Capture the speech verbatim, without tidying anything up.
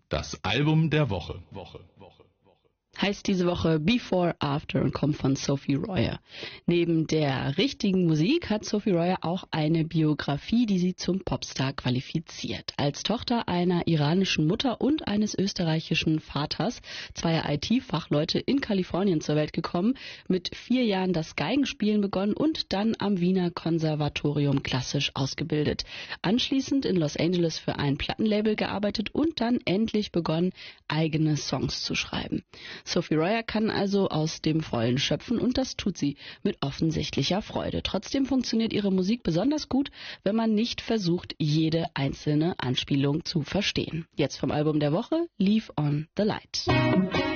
Das Album der Woche. Woche, Woche. Heißt diese Woche Before, After und kommt von Sophie Royer. Neben der richtigen Musik hat Sophie Royer auch eine Biografie, die sie zum Popstar qualifiziert. Als Tochter einer iranischen Mutter und eines österreichischen Vaters, zweier I T-Fachleute in Kalifornien zur Welt gekommen, mit vier Jahren das Geigenspielen begonnen und dann am Wiener Konservatorium klassisch ausgebildet. Anschließend in Los Angeles für ein Plattenlabel gearbeitet und dann endlich begonnen, eigene Songs zu schreiben. Sophie Royer kann also aus dem Vollen schöpfen und das tut sie mit offensichtlicher Freude. Trotzdem funktioniert ihre Musik besonders gut, wenn man nicht versucht, jede einzelne Anspielung zu verstehen. Jetzt vom Album der Woche, Leave on the Light.